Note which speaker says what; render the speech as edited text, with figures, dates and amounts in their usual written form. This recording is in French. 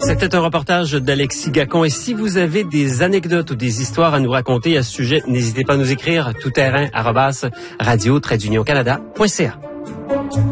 Speaker 1: C'était un reportage d'Alexis Gacon. Et si vous avez des anecdotes ou des histoires à nous raconter à ce sujet, n'hésitez pas à nous écrire toutterrain@radio-canada.ca.